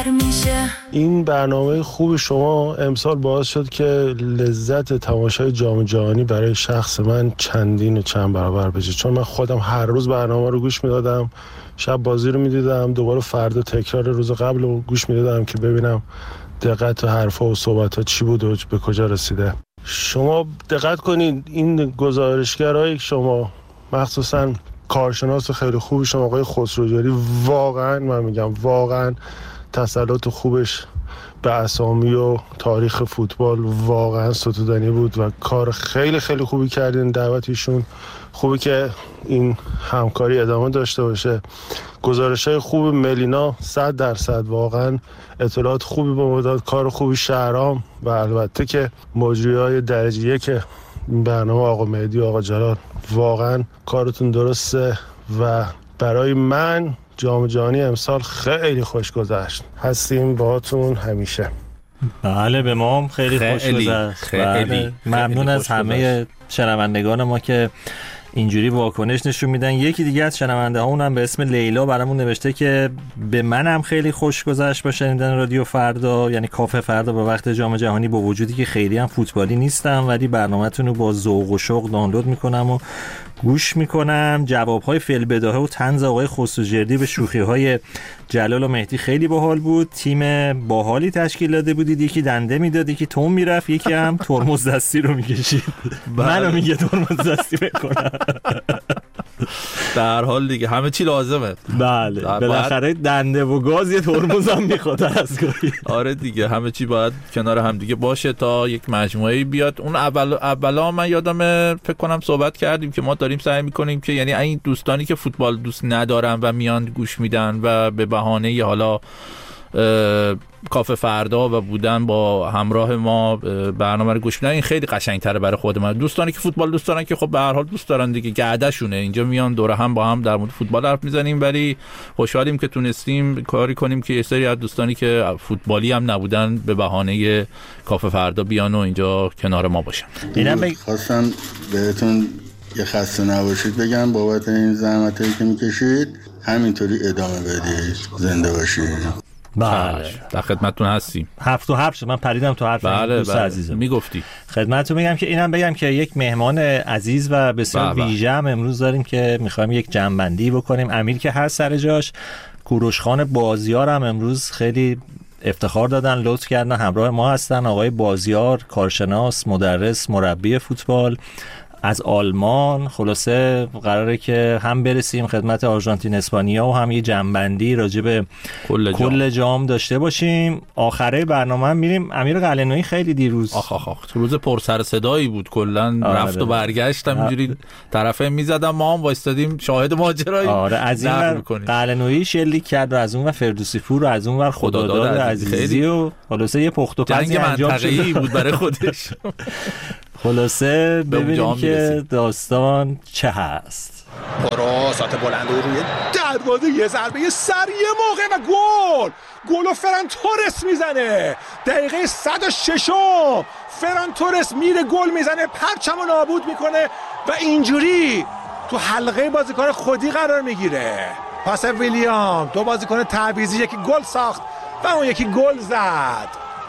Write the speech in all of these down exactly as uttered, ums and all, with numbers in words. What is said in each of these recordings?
این برنامه خوب شما امسال باعث شد که لذت تماشای جام جهانی برای شخص من چندین و چند برابر بشه، چون من خودم هر روز برنامه رو گوش میدادم، شب بازی رو میدیدم، دوباره فردا تکرار روز قبل رو گوش میدادم که ببینم دقت حرفا و صحبت‌ها چی بود و به کجا رسیده. شما دقت کنید این گزارشگرای شما، مخصوصا کارشناس خیلی خوبی شما آقای خسروجاری، واقعا من میگم واقعا تسلط خوبش به اسامی و تاریخ فوتبال واقعا ستودنی بود و کار خیلی خیلی خوبی کردین. دعوتیشون خوبه که این همکاری ادامه داشته باشه. گزارش‌های خوب ملینا صد درصد واقعا اطلاعات خوبی به ما داد، کار خوبی شهرام و البته که مجریای درجه یک برنامه آقا مهدی و آقا جلال، واقعا کارتون درسته و برای من جام جهانی امسال خیلی خوش گذشت. هستیم باهاتون همیشه. بله به ما هم خیلی, خیلی خوش گذشت. خیلی ممنون خیلی از همه شنوندگان ما که اینجوری واکنش نشون میدن. یکی دیگه از شنونده هامون هم به اسم لیلا برامون نوشته که به منم خیلی خوش گذشت با شنیدن رادیو فردا، یعنی کافه فردا با وقت جام جهانی، با وجودی که خیلی هم فوتبالی نیستم ولی برنامه‌تون رو با ذوق و شوق دانلود میکنم و گوش میکنم. جوابهای فعل بداهه و طنز آقای خسروجردی به شوخی‌های جلال و مهدی خیلی باحال بود. تیم باحالی تشکیل داده بودید، یکی دنده میداد، یکی توم میرفت، یکی هم ترمز دستی رو میکشید. منو میگه ترمز دستی بکنم. در حال دیگه همه چی لازمه. بله بالاخره دنده و گاز یه ترمز هم میخواد از گاهی. آره دیگه همه چی باید کنار هم دیگه باشه تا یک مجموعه بیاد. اون اول اولا من یادمه فکر کنم صحبت کردیم که ما داریم سعی میکنیم که یعنی این دوستانی که فوتبال دوست ندارن و میان گوش میدن و به بهانه ی حالا کافه فردا و بودن با همراه ما برنامه رو گوش میدن، این خیلی قشنگ‌تره برای خود من. دوستانی که فوتبال دوست دارن که خب به هر حال دوست دارن دیگه، گردشونه اینجا میان دور هم با هم در مورد فوتبال حرف میزنیم، ولی خوشحالیم که تونستیم کاری کنیم که یه سری از دوستانی که فوتبالی هم نبودن به بهانه کافه فردا بیان و اینجا کنار ما باشن. اینم بگ... خواستم بهتون یه خسته نباشید بگم بابت این زحمتایی که میکشید، همینطوری ادامه بدید، زنده باشید. بله در خدمتتون هستیم. هفت و هفت من پریدم تو حرف بله دوست بله. عزیزم میگفتی خدمتتون میگم که اینم بگم که یک مهمان عزیز و بسیار ویژه هم امروز داریم که میخوایم یک جمع‌بندی بکنیم. امیر که هست سر جاش، کوروش خان بازیار هم امروز خیلی افتخار دادن، لطف کردن همراه ما هستن. آقای بازیار کارشناس، مدرس، مربی فوتبال از آلمان. خلاصه قراره که هم برسیم خدمت آرژانتین اسپانیا و هم یه جمع‌بندی راجع به کل, کل جام داشته باشیم. آخره برنامه هم میریم. امیر قلعه‌نویی خیلی دیروز آخ آخ آخ روز پر سر صدایی بود، کلا رفت و برگشت همینجوری طرفه میزدم، ما هم وایستادیم شاهد ماجرای. آره از این ور قلعه‌نویی شلیک کرد و از اون ور فردوسی پور و از اون ور خداداد عزیزی و خلاصه یه پخت و پز انجام شد بود برای خودش. خلاصه ببینیم که داستان چه هست. پراسات بلند روی دروازه، یه ضربه سر یه موقع و گل گل و فران تورس میزنه. دقیقه صد و شش فران تورس میره گل میزنه، پرچمو نابود میکنه و اینجوری تو حلقه بازیکن خودی قرار میگیره. پاس ویلیام، دو بازیکن تعویضی، یکی گل ساخت و اون یکی گل زد.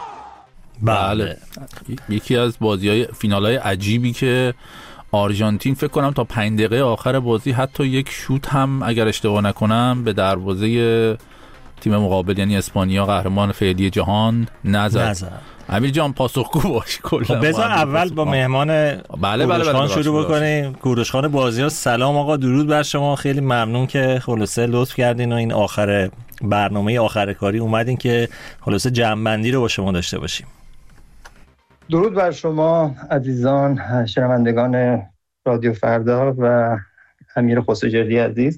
بله یکی از بازی‌های فینال‌های عجیبی که آرژانتین فکر کنم تا پنج دقیقه آخر بازی حتی یک شوت هم اگر اشتباه نکنم به دروازه تیم مقابل یعنی اسپانیا قهرمان فعلی جهان نزد. امیر جان پاسخگو باش کلا. خب بذار اول با مهمان بله بله بله شروع بکنیم. کوروش خان بازیار، سلام آقا، درود بر شما. خیلی ممنون که خلاصه لطف کردین و این آخر برنامه آخر کاری اومدین که خلاصه جمع‌بندی رو با شما داشته باشیم. درود بر شما عزیزان شنوندگان رادیو فردا و امیر خسروجردی عزیز.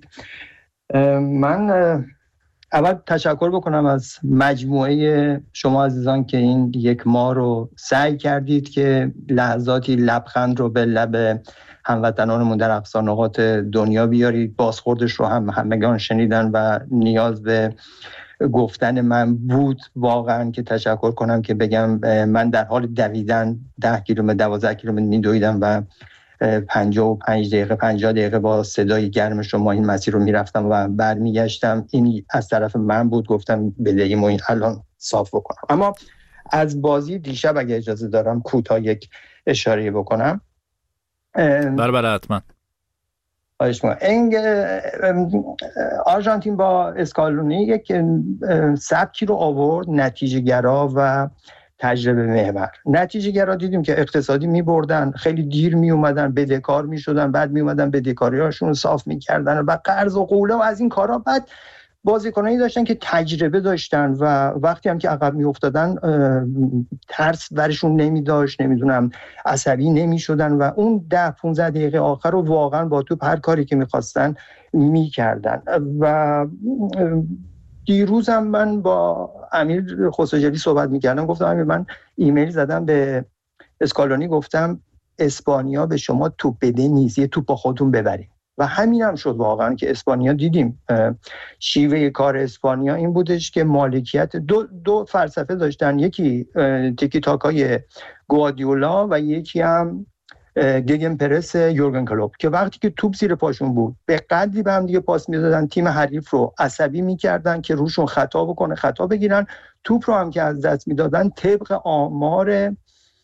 من اول تشکر بکنم از مجموعه شما عزیزان که این یک ماه رو سعی کردید که لحظاتی لبخند رو به لب هموطنانمون در اقصا نقاط دنیا بیارید. بازخوردش رو هم همگان شنیدن و نیاز به گفتن من بود واقعا که تشکر کنم که بگم من در حال دویدن ده کیلومتر دوازده کیلومتر میدویدم و پنجاه و پنج دقیقه پنجاه دقیقه با صدای گرم شما این مسیر رو میرفتم و برمیگشتم. این از طرف من بود، گفتم بدهیم و این الان صاف بکنم. اما از بازی دیشب اگه اجازه دارم کوتاه یک اشاره بکنم. بله بله حتما. این آرژانتین با اسکالونی یک سبکی رو آورد، نتیجه گرا و تجربه محور. نتیجه گرا دیدیم که اقتصادی می بردن، خیلی دیر می اومدن، بدهکار می شدن، بعد می اومدن بدهکاری هاشون رو صاف می کردن و قرض و قوله و از این کارا. بعد بازیکنایی داشتن که تجربه داشتن و وقتی هم که عقب می افتادن ترس برشون نمی داشت، نمیدونم عصبی نمی شدن و اون ده پانزده دقیقه آخر رو واقعا با توپ هر کاری که می خواستن می کردن. و دیروز هم من با امیر خسروجلی صحبت می کردم، گفتم امیر من ایمیل زدم به اسکالونی، گفتم اسپانیا به شما توپ بده نیست، یه توپ با خودتون ببرید. و همین هم شد واقعا که اسپانیا دیدیم شیوه کار اسپانیا این بودش که مالکیت دو, دو فلسفه داشتن، یکی تیکی تاکای گواردیولا و یکی هم گگن پرس یورگن کلوپ، که وقتی که توپ زیر پاشون بود به قدری به هم دیگه پاس میدادن تیم حریف رو عصبی میکردن که روشون خطا بکنه خطا بگیرن، توپ رو هم که از دست میدادن طبق آمار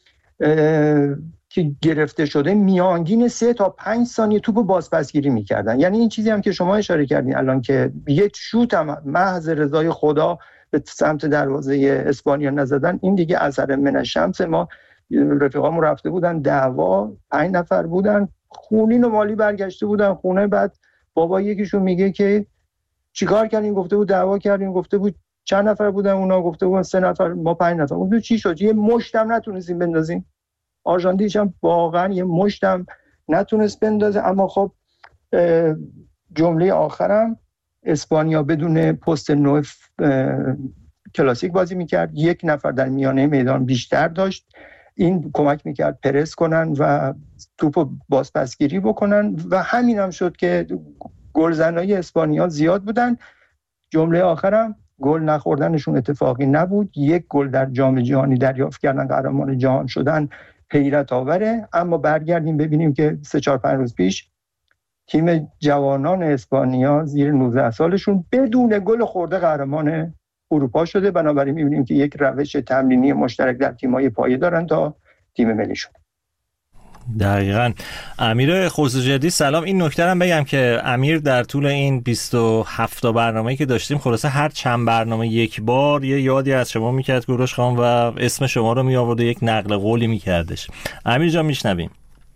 که گرفته شده میانگین سه تا پنج ثانیه توپو بازپسگیری میکردن. یعنی این چیزی هم که شما اشاره کردین الان که یک شوت هم محض رضای خدا به سمت دروازه اسپانیا نزدن، این دیگه اثر من الشمس. ما رفیقامون رفته بودن دعوا، پنج نفر بودن، خونین و مالی برگشته بودن خونه. بعد بابا یکیشون میگه که چیکار کردین؟ گفته بود دعوا کردیم. گفته بود چند نفر بودن اونا؟ گفته بود سه نفر، ما پنج نفر. گفته چی شد؟ یه مشتم نتونستیم بندازیم. آرژانتینش هم واقعا یه مشتم نتونست بندازه. اما خب جمله آخرم، اسپانیا بدون پست نو کلاسیک بازی میکرد، یک نفر در میانه میدان بیشتر داشت، این کمک میکرد پرس کنن و توپو بازپسگیری بکنن و همین هم شد که گلزنای اسپانیا زیاد بودن. جمله آخرم، گل نخوردنشون اتفاقی نبود، یک گل در جام جهانی دریافت کردن، قهرمان جهان شدن، حیرت آوره. اما برگردیم ببینیم که سه چهار پنج روز پیش تیم جوانان اسپانیا زیر نوزده سالشون بدون گل خورده قهرمان اروپا شده. بنابراین می‌بینیم که یک روش تمرینی مشترک در تیم‌های پایه دارن تا تیم ملی شون. دقیقاً. امیر خسروجلی سلام. این نکته هم بگم که امیر در طول این بیست و هفت تا برنامه‌ای که داشتیم خلاصه هر چند برنامه یک بار یه یادی از شما میکرد کوروش خان و اسم شما رو میآورد و یک نقل قولی میکردش. امیر جان میشنویم.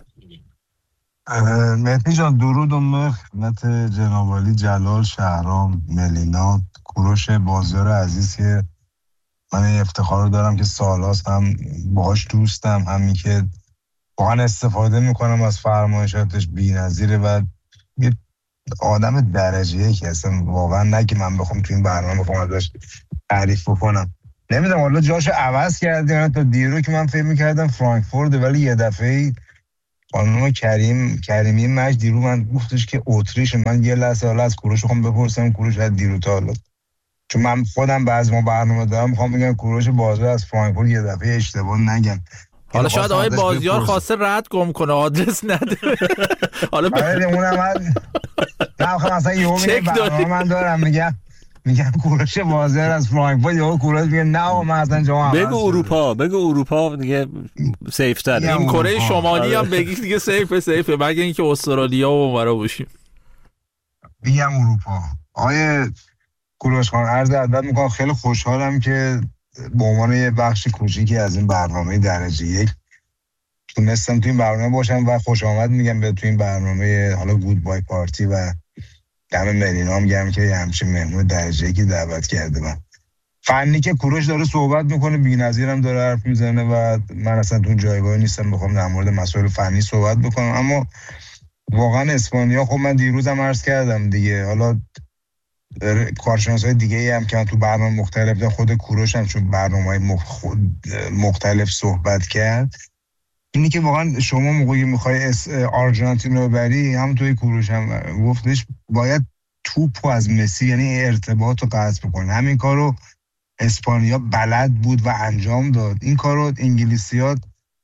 مهدی جان درود و خدمت جناب عالی جلال، شهرام، ملینا، کوروش بازیار عزیز که من افتخار رو دارم که سال‌هاست هم باهاش دوستم، همین که واقعا استفاده میکنم از فرمایشاتش، بی‌نظیره و یه آدم درجه یکی هستم واقعا. نه که من بخوام تو این برنامه بخوام ازش تعریف بکنم، نمیدونم حالا جاشو عوض کردیم تا دیرو که من فکر میکردم فرانکفورت، ولی یه دفعه خانم کریم کریمی مجد دیرو من گفتش که اتریش. من یه لحظه حالا از کوروش بخوام بپرسم کوروش از دیرو تا حالا، چون من خودم بعضی ما برنامه دارم میخوام بگم کوروش بازار از فرانکفورت یه دفعه اشتباه نگم. حالا شاید آقای بازیار خواسته رد گم کنه، آدرس نده. حالا آره اونم من نمیخوام اصلا یهو برنامه من دارم میگم میگم کوروش بازیار از فرانکفورت، یهو کوروش میگه نه من اصلا جواب بگو اروپا، بگو اروپا دیگه سیف تر. این کره شمالی هم بگی دیگه سیف سیفه، مگه اینکه استرالیا و اونورا باشیم. میگم اروپا. آقای کوروش خان عرض ادب میکنم، خیلی خوشحالم که به عنوان یه بخش کوچیکی از این برنامه درجه یک تونستم تو این برنامه باشم و خوش آمد میگم به تو این برنامه حالا گود بای پارتی و دم ملینا هم گم که یه همچین مهمون درجه یکی دعوت کرده. من فنی که کوروش داره صحبت میکنه بی‌نظیرم داره حرف میزنه و من اصلا تو جایگاه نیستم بخوام در مورد مسائل فنی صحبت بکنم. اما واقعا اسپانیا، خب من دیروزم عرض کردم دیگه، حالا کارشناسای دیگه ای هم که تو برنامه مختلف ده، خود کوروش هم چون برنامه‌های مختلف صحبت کرد، اینی که واقعا شما موقعی میخوای آرژانتین رو بری، هم توی کوروش هم گفتش باید توپو از مسی، یعنی ارتباط رو قطع بکنه. همین کارو اسپانیا بلد بود و انجام داد. این کارو انگلیسی‌ها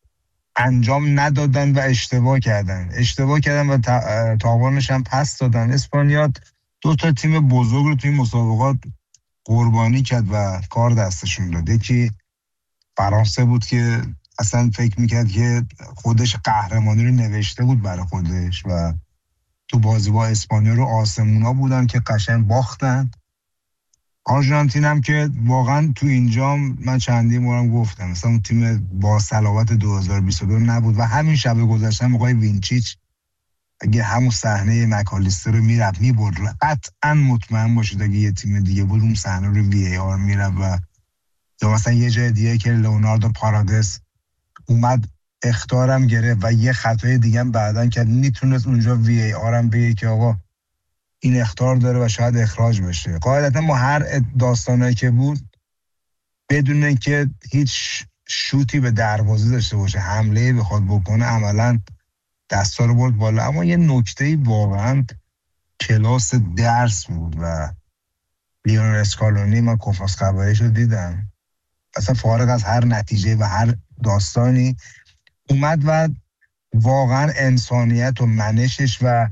انجام ندادن و اشتباه کردن اشتباه کردن و تاوانش هم پس دادن. اسپانیا دو تا تیم بزرگ رو توی مسابقات قربانی کرد و کار دستشون داد. یکی فرانسه بود که اصلا فکر میکرد که خودش قهرمانی رو نوشته بود برای خودش و تو بازی با اسپانیا رو آسمونا بودن که قشنگ باختن. آرژانتین هم که واقعا تو اینجا من چندین بارم گفتم مثلا اون تیم با صلابت دو هزار و بیست و دو نبود و همین شب گذشته موقع وینچیچ اگه همون صحنه مکالیستر رو میرفت میبرد قطعا مطمئن باشید اگه یه تیم دیگه بود اون صحنه رو وی ای آر میرفت و یا مثلا یه جای دیگه که لئوناردو پارادس اومد اخطارم گرفت و یه خطای دیگه هم بعدن که میتونست اونجا وی ای آر هم بگه که آقا این اخطار داره و شاید اخراج بشه. قاعدتا ما هر داستانایی که بود بدون اینکه هیچ شوتی به دروازه داشته باشه حمله بخواد بکنه عملا دستا رو برد بالا. اما یه نکته واقعا کلاس درس بود و لیونل اسکالونی من کنفرانس خبریش رو دیدم اصلا فارغ از هر نتیجه و هر داستانی اومد و واقعا انسانیت و منشش و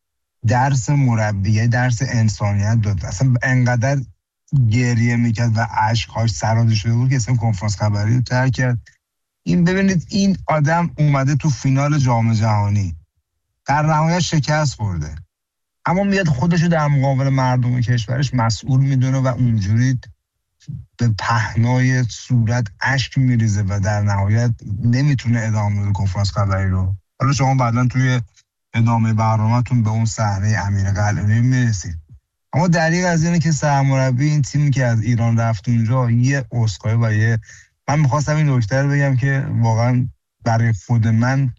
درس مربیه درس انسانیت داد. اصلا انقدر گریه میکرد و عشقهاش سراده شده بود که اصلا کنفرانس خبری رو ترک کرد. این ببینید این آدم اومده تو فینال جام جهانی در نهایت شکست برده اما میاد خودشو در مقابل مردم کشورش مسئول میدونه و اونجوری به پهنای صورت اشک میریزه و در نهایت نمیتونه ادامه بده کنفرانس خبری رو. حالا شما بعداً توی ادامه برنامه‌تون به اون صحنه امیر قلعه‌نویی میرسید. اما دلیل از اینه که سرمربی این تیمی که از ایران رفت اونجا یه اسکای و یه من می‌خواستم این نکته رو بگم که واقعا برای خود من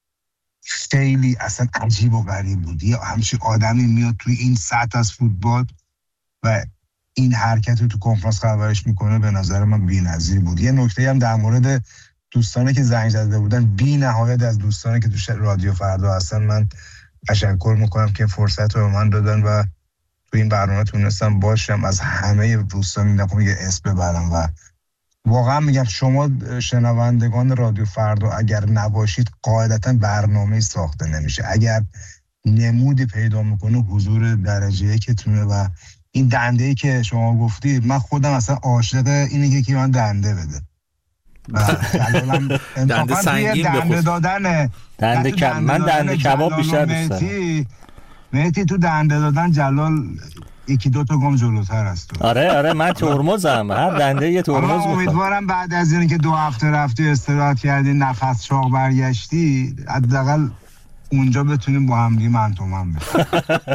خیلی اصلا عجیب و غریب بود. یه همچین آدمی میاد توی این سطح از فوتبال و این حرکت رو تو کنفرانس خبرش میکنه به نظر من بی‌نظیر بود. یه نکته هم در مورد دوستانی که زنگ زده بودن بی نهایت از دوستانی که تو رادیو فردا هستن من تشکر میکنم که فرصت رو به من دادن و تو این برنامه تونستم باشم. از همه دوستان میدونم یه اسم ببرم و واقعا میگم شما شنوندگان رادیو فردا اگر نباشید قاعدتا برنامه ساخته نمیشه. اگر نمودی پیدا میکنه حضور درجه یکتونه و این دنده‌ای که شما گفتی من خودم اصلا عاشق اینه که من دنده بده. دنده سنگین دنده دادن دنده کم من دنده کباب بیشتر دوست دارم. مهدی تو دنده دادن جلال یکی دو تا گام جلوتر است. آره آره من ترمزم هر دنده یه ترمز میخوام. امیدوارم بعد از اینکه که دو هفته رفتی استراحت کردی نفس چاق برگشتی حداقل اونجا بتونیم با هم دیگه من تو من بشیم.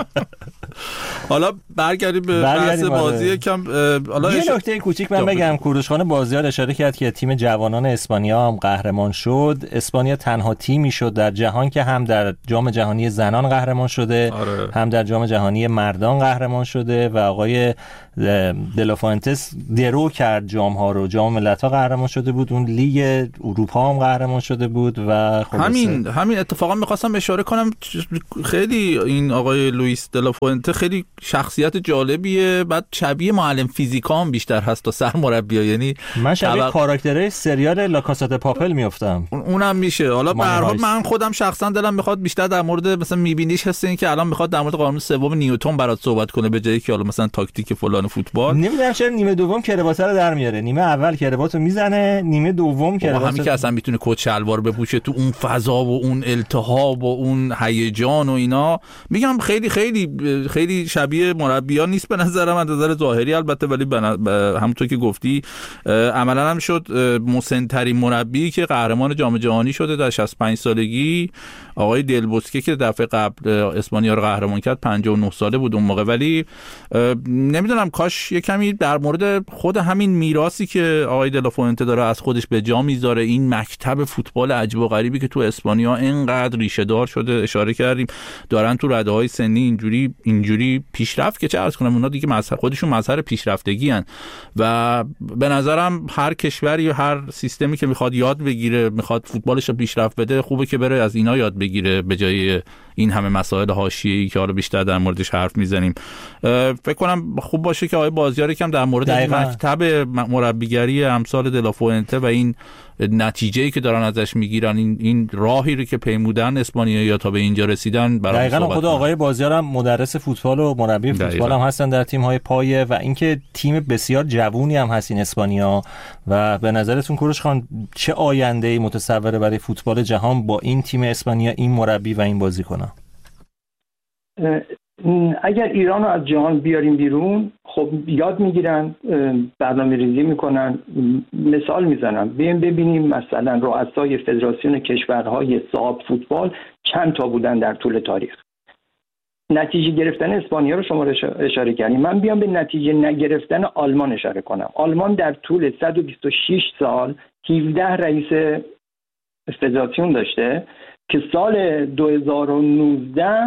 حالا برگردیم به بحث بازی یکم. حالا یه نکته کوچیک من بگم کوروشخان بازیار اشاره کرد که تیم جوانان اسپانیا هم قهرمان شد. اسپانیا تنها تیمی شد در جهان که هم در جام جهانی زنان قهرمان شده آره. هم در جام جهانی مردان قهرمان شده و آقای دلافوئنتس درو کرد جام ها رو. جام ملت‌ها قهرمان شده بود، اون لیگ اروپا هم قهرمان شده بود و خب همین همین اتفاقا می‌خواستم اشاره کنم خیلی این آقای لوئیس دلافوئنته خیلی شخصیت جالبیه، بعد شبیه معلم فیزیکا هم بیشتر هست تا سرمربی. یعنی من شبیه طبق... کاراکترهای سریال لا کاسا د پاپل میافتم. اونم میشه. حالا به هر حال من خودم شخصا دلم میخواد بیشتر در مورد مثلا میبینیش هست این که الان میخواد در مورد قانون سوم نیوتن برات صحبت کنه به جایی که حالا مثلا تاکتیک فلان فوتبال. نمیدونم چرا نیمه دوم کروات رو در میاره، نیمه اول کرواتو میزنه، نیمه دوم کروات همین که اصلا میتونه کت شلوار بپوشه تو اون فضا و اون التهاب و اون هیجان و اینا. میگم خیلی خیلی خیلی شبیه مربیان نیست به نظرم، از نظر ظاهری البته، ولی همونطور که گفتی عملا هم شد مسن‌ترین مربی که قهرمان جام جهانی شده در شصت و پنج سالگی. آقای دل بوسکه که دفعه قبل اسپانیا رو قهرمان کرد پنجاه و نه ساله بود اون موقع. ولی نمیدونم کاش یه کمی در مورد خود همین میراثی که آقای دلافوئنته داره از خودش به جا میذاره، این مکتب فوتبال عجیب و غریبی که تو اسپانیا اینقدر ریشه دار شده، اشاره کردیم دارن تو رده‌های سنی اینجوری اینجوری پیشرفت که چه عرض کنم اونا دیگه مظهر خودشون مظهر پیشرفتگی ان و به نظرم هر کشوری یا هر سیستمی که میخواد یاد بگیره، میخواد فوتبالش رو پیشرفت بده، خوبه که بره از اینا یاد بگیره به جای این همه مسائل حاشیه‌ای که حالا بیشتر در موردش حرف میزنیم. فکر کنم خوب باشه که آقای بازیار یکم در مورد مکتب مربیگری امثال دلافوئنته و این نتیجه‌ای که دارن ازش میگیرن، این این راهی رو که پیمودن اسپانیایی‌ها تا به اینجا رسیدن، برای دقیقاً خود آقای بازیار هم مدرس فوتبال و مربی فوتبال هم هستن در تیم‌های پایه و اینکه تیم بسیار جوونی هم هست این اسپانیا. و به نظرتون کوروش خان چه آینده‌ای متصوره برای فوتبال جهان با این تیم اسپانیا، این مربی و این بازیکن‌ها؟ اگر ایران رو از جهان بیاریم بیرون، خب یاد میگیرن، برنامه ریزی میکنن. مثال میزنم، بیایم ببینیم مثلا رؤسای فدراسیون کشورهای صاحب فوتبال چند تا بودن در طول تاریخ. نتیجه گرفتن اسپانیا رو شما اشاره کردیم، من بیام به نتیجه نگرفتن آلمان اشاره کنم. آلمان در طول صد و بیست و شش سال هفده رئیس فدراسیون داشته که سال دو هزار و نوزده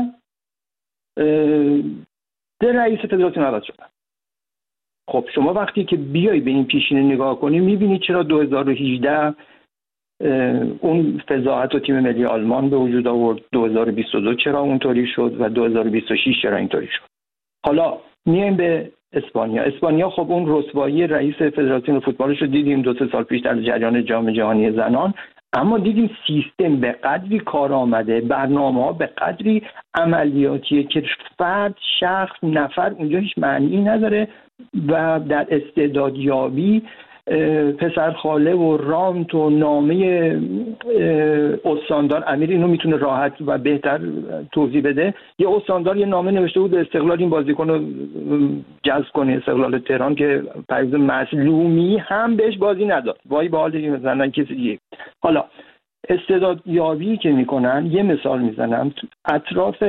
ده رئیس فدراسیون عوض شدن. خب شما وقتی که بیای به این پیشینه نگاه کنی میبینی چرا دو هزار و هجده اون فضاحت و تیم ملی آلمان به وجود آورد، دو هزار و بیست و دو چرا اونطوری شد و دو هزار و بیست و شش چرا اینطوری شد. حالا میایم به اسپانیا. اسپانیا خب اون رسوایی رئیس فدراسیون فوتبالش رو دیدیم دو سه سال پیش در جریان جام جهانی زنان، اما دیدیم سیستم به قدری کار آمده، برنامه‌ها به قدری عملیاتیه که فرد، شخص، نفر اونجا هیچ معنی نداره و در استعدادیابی پسرخاله و رامت و نامه استاندار، امیر اینو میتونه راحت و بهتر توضیح بده، یه استاندار یه نامه نوشته بود استقلال این بازیکن رو جذب کنه، استقلال تهران، که پریز مظلومی هم بهش بازی نداد، وای به حال مثلا کسی دیگه. حالا استعدادیابی که میکنن، یه مثال میزنم، اطراف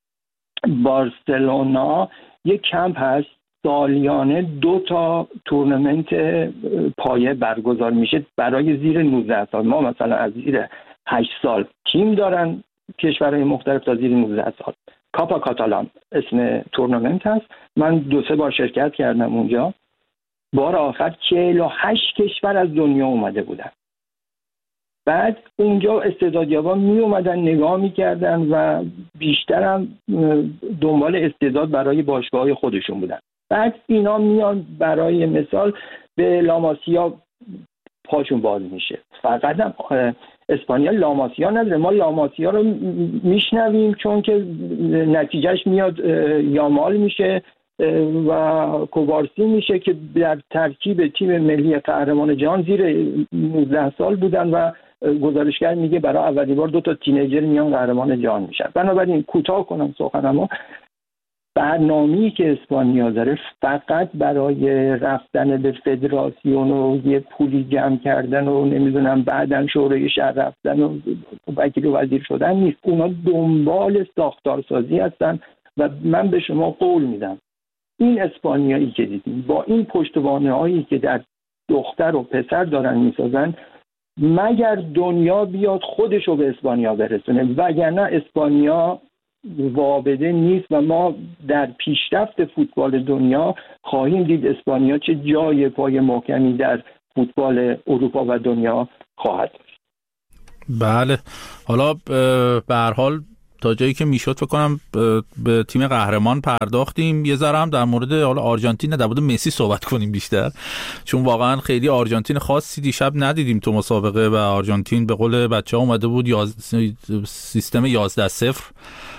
بارسلونا یه کمپ هست، سالیانه دو تا تورنمنت پایه برگزار میشه برای زیر نوزده سال. ما مثلا از زیر هشت سال تیم دارن کشورهای مختلف تا زیر نوزده سال. کاپا کاتالان اسم تورنمنت هست. من دو سه بار شرکت کردم اونجا. بار آخر چهل و هشت کشور از دنیا اومده بودن. بعد اونجا استعدادیابا می اومدن نگاه میکردن و بیشتر هم دنبال استعداد برای باشگاه‌های خودشون بودن. بعد اینا میان برای مثال به لاماسیا پاشون باز میشه. فقط هم اسپانیا لاماسیا نداره، ما لاماسیا رو میشنویم چون که نتیجهش میاد یامال میشه و کوبارسی میشه که در ترکیب تیم ملی قهرمان جهان زیر نوزده سال بودن و گزارشگر میگه برای اولین بار دو تا تینیجر میان قهرمان جهان میشن. بنابراین کوتاه کنم سخنمو، برنامه‌ای که اسپانیا داره فقط برای رفتن به فدراسیون و یه پولی جمع کردن و نمیدونم بعدن شورای شهر رفتن و وکیل و وزیر شدن نیست. اونا دنبال ساختارسازی هستن و من به شما قول میدم این اسپانیایی که دیدیم با این پشتوانه‌هایی که در دختر و پسر دارن میسازن، مگر دنیا بیاد خودشو به اسپانیا برسونه، وگرنه اسپانیا وابده نیست و ما در پیشرفت فوتبال دنیا خواهیم دید اسپانیا چه جای پای محکمی در فوتبال اروپا و دنیا خواهد داشت. بله، حالا به هر حال تا جایی که میشد فکر کنم به تیم قهرمان پرداختیم. یه ذره هم در مورد حالا آرژانتین، در مورد مسی صحبت کنیم بیشتر، چون واقعا خیلی آرژانتین خاصی دیشب ندیدیم تو مسابقه و آرژانتین به قول بچه‌ها اومده بود یاز... سیستم یازده صفر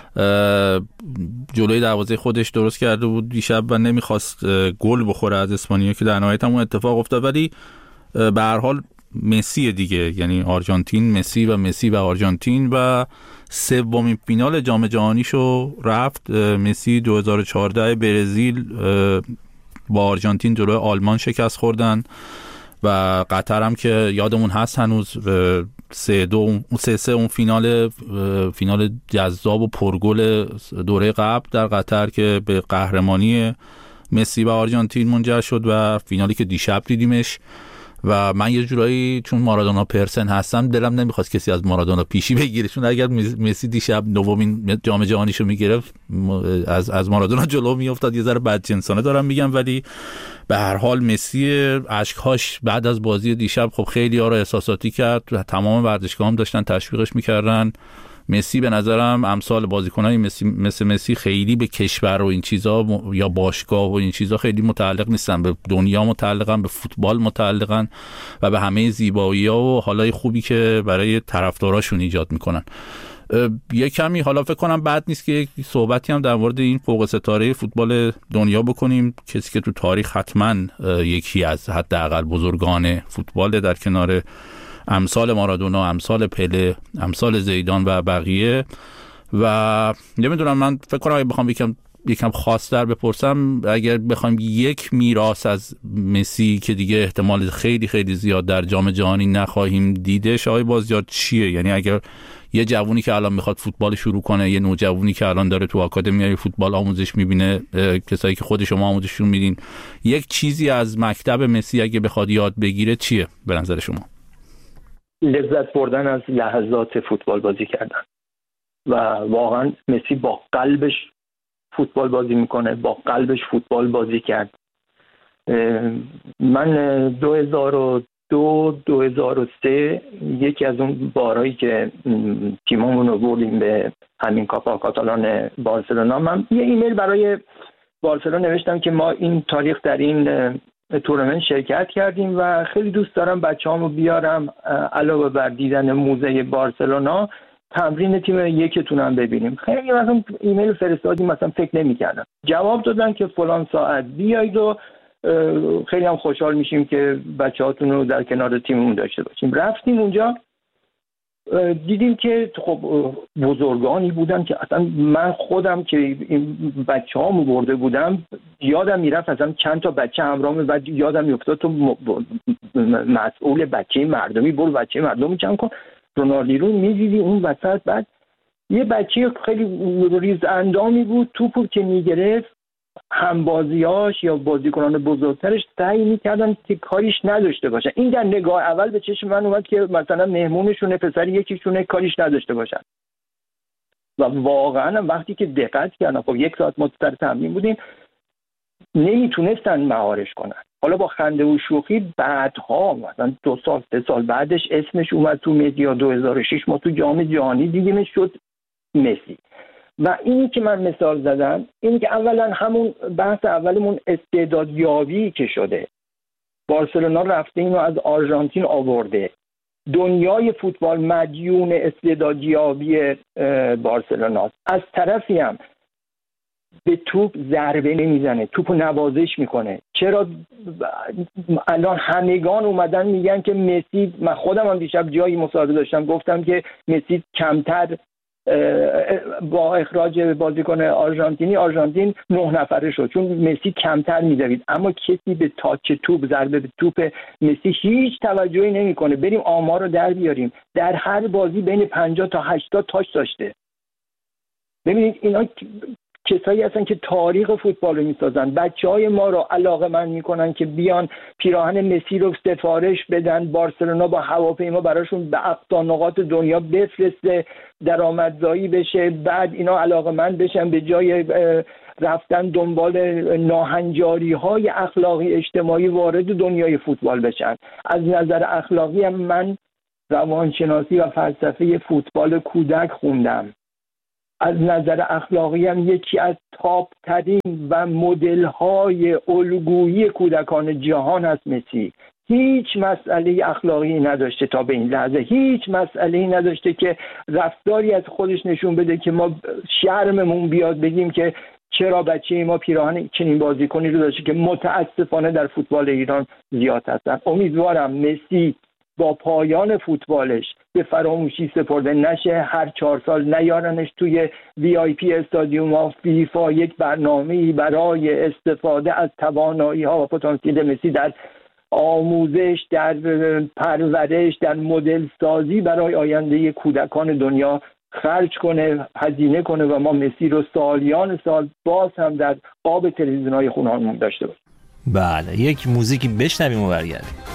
جلوی دروازه خودش درست کرده بود دیشب و نمیخواست گل بخوره از اسپانیا که در نهایت هم اون اتفاق افتاد. ولی به هر حال مسی دیگه، یعنی آرژانتین مسی و مسی و آرژانتین و سومین فینال جام جهانیشو رفت. مسی دو هزار و چهارده برزیل با آرژانتین جلوی آلمان شکست خوردن و قطر هم که یادمون هست هنوز سه دو سه سه اون فینال فینال جذاب و پرگل دوره قبل در قطر که به قهرمانی مسی و آرژانتین منجر شد و فینالی که دیشب دیدیمش. و من یه جورایی چون مارادونا پرسن هستم دلم نمیخواست کسی از مارادونا پیشی بگیره، چون اگر مسی دیشب نومین جام جهانیشو میگرفت از از مارادونا جلو میافتاد. یه ذره بدجنسانه دارم میگم، ولی به هر حال مسی اشک‌هاش بعد از بازی دیشب خب خیلی ها رو احساساتی کرد و تمام ورزشگاه هم داشتن تشویقش میکردن. مسی به نظرم امثال بازیکنای مسی مثل مسی خیلی به کشور و این چیزا یا باشگاه و این چیزا خیلی متعلق نیستن، به دنیا متعلقن، به فوتبال متعلقن و به همه زیبایی‌ها و حالای خوبی که برای طرفداراشون ایجاد میکنن. یه کمی حالا فکر کنم بد نیست که یک صحبتی هم در مورد این فوق ستاره فوتبال دنیا بکنیم، کسی که تو تاریخ حتما یکی از حداقل بزرگان فوتبال در کنار امثال مارادونا، امثال پله، امثال زیدان و بقیه. و نمیدونم، من فکر کنم اگه بخوام یکم یکم خاص‌تر بپرسم، اگر بخوایم یک میراث از مسی که دیگه احتمال خیلی خیلی زیاد در جام جهانی نخواهیم دیدش، آقای بازیار چیه؟ یعنی اگر یه جوونی که الان میخواد فوتبال شروع کنه، یه نوجوانی که الان داره تو آکادمیای فوتبال آموزش میبینه، کسایی که خود شما آموزششون میدین، یک چیزی از مکتب مسی اگه بخواد یاد بگیره چیه به نظر شما؟ لذت بردن از لحظات فوتبال بازی کردن. و واقعا مسی با قلبش فوتبال بازی میکنه، با قلبش فوتبال بازی کرد. من دو هزار و دو دو هزار و سه یکی از اون بارایی که تیممون رو بردیم به همین کاپا کاتالان بارسلونا، من یه ایمیل برای بارسلونا نوشتم که ما این تاریخ در این تورنمنت شرکت کردیم و خیلی دوست دارم بچه‌هامو بیارم علاوه بر دیدن موزه بارسلونا تمرین تیم یکتون هم ببینیم. خیلی مثلا ایمیل فرستادیم، مثلا فکر نمی‌کردم. جواب دادن که فلان ساعت بیایید و خیلی هم خوشحال میشیم که بچه‌هاتون رو در کنار تیممون داشته باشیم. رفتیم اونجا، دیدیم که خب بزرگانی بودن که اصلا من خودم که این بچه‌هامو برده بودم یادم میرفت اصلا چند تا بچه همراهم، بعد یادم میافتاد تو مسئول بچه مردمی، برو بچه مردمی چند کن. رونالدینو میدیدی اون وسط، بعد یه بچه خیلی ریز اندامی بود، توپو که میگرفت همبازیاش یا بازیکنان بزرگترش سعی میکردن که کاریش نداشته باشن. این در نگاه اول به چشم من اومد که مثلا مهمونشونه پسر یکیشونه کاریش نداشته باشن و واقعا وقتی که دقت کردم، خب یک ساعت ما سر تمرین بودیم، نمیتونستن مهارش کنن. حالا با خنده و شوخی بعدها مثلا دو سال سه سال بعدش اسمش اومد تو مدیا، دو هزار و شش ما تو جام جهانی دیدیمش شد مسی. و اینی که من مثال زدم اینی که اولا همون بحث اولمون استعدادیابی که شده، بارسلونا رفته اینو از آرژانتین آورده، دنیای فوتبال مدیون استعدادیابی بارسلوناست. از طرفی هم به توپ ضربه نمیزنه، توپو نوازش میکنه. چرا الان همگان اومدن میگن که مسی، من خودم هم دیشب جایی مصاحبه داشتم گفتم که مسی کمتر با اخراج بازیکن آرژانتینی آرژانتین نه نفره شد چون مسی کمتر می‌دوید، اما کسی به تاچ توپ، ضربه به توپ مسی هیچ توجهی نمی‌کنه. بریم آمار رو در بیاریم، در هر بازی بین پنجاه تا هشتاد تاچ داشته. ببینید اینا کسایی هستن که تاریخ فوتبال رو میسازن. بچهای ما رو علاقه‌مند میکنن که بیان پیراهن مسی رو سفارش بدن، بارسلونا با هواپیما براشون به اقصا نقاط دنیا بفرسته، درآمدزایی بشه، بعد اینا علاقه‌مند بشن به جای رفتن دنبال ناهنجاری‌های اخلاقی اجتماعی وارد دنیای فوتبال بشن. از نظر اخلاقی هم من روانشناسی و فلسفه فوتبال کودک خوندم. از نظر اخلاقی هم یکی از تاپ ترین و مدل های الگویی کودکان جهان هست مسی. هیچ مسئله اخلاقی نداشته تا به این لحظه، هیچ مسئله نداشته که رفتاری از خودش نشون بده که ما شرممون بیاد بگیم که چرا بچه ما پیراهن چنین بازیکنی رو داشته که متاسفانه در فوتبال ایران زیاد هستن. امیدوارم مسی با پایان فوتبالش به فراموشی سپرده نشه، هر چهار سال نیارنش توی وی آی پی استادیوم ها فیفا یک برنامه‌ای برای استفاده از توانایی‌ها و پتانسیل مسی در آموزش، در پرورش، در مدل سازی برای آینده کودکان دنیا خرج کنه، هزینه کنه و ما مسی رو سالیان سال باز هم در قاب تلویزیون‌های خونه‌هامون داشته باشیم. بله، یک موزیکی بشنویم و برگردیم.